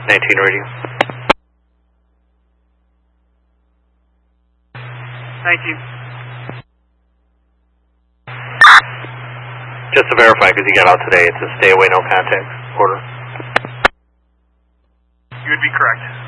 19 radio. 19. Just to verify, because you got out today, it's a stay away, no contact order. You would be correct.